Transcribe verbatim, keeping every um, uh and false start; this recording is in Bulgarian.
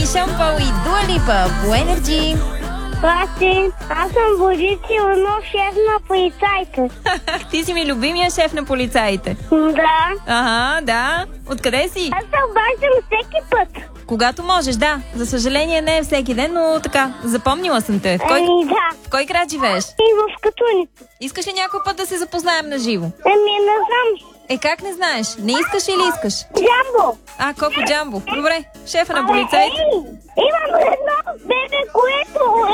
Шон Пол и Дуа Липа по Енерджи. Здрасти, аз съм Борис Иванов, шеф на полицайите. Ти си ми любимия шеф на полицаите. Да. Ага, да. Откъде си? Аз се обаждам всеки път. Когато можеш, да. За съжаление не е всеки ден, но така, запомнила съм те. В кой, Еми, да. в кой град живееш? И в Катуница. Искаш ли някой път да се запознаем на живо? Еми, не знам. Е, как не знаеш? Не искаш или искаш? Джамбо. А, Коко Джамбо. Добре, шефа на полицаите. Ей, имам едно бебе, което